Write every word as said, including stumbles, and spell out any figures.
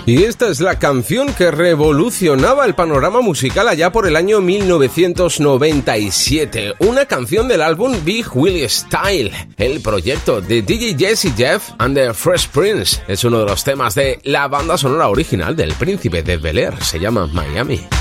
Y esta es la canción que revolucionaba el panorama musical allá por el año mil novecientos noventa y siete. Una canción del álbum Big Willie Style, el proyecto de D J Jazzy Jeff and the Fresh Prince. Es uno de los temas de la banda sonora original del Príncipe de Bel-Air. Se llama Miami.